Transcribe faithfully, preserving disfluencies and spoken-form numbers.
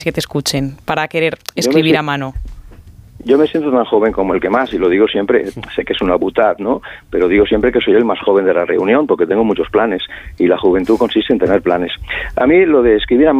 que te escuchen para querer escribir a mano? Yo me siento tan joven como el que más, y lo digo siempre, sé que es una butad, ¿no? Pero digo siempre que soy el más joven de la reunión, porque tengo muchos planes, y la juventud consiste en tener planes. A mí lo de escribir a mano